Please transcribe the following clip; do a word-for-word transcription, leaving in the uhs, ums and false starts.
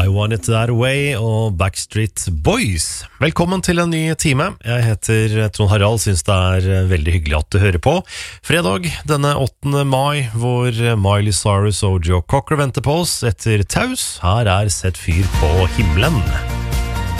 I Want It That Way og Backstreet Boys. Velkommen til en ny time. Jeg heter Trond Harald, synes det er veldig hyggelig at du hører på. Fredag denne åttende mai, hvor Miley Cyrus og Joe Cocker venter på oss etter taus. Her er Sett fyr på himmelen.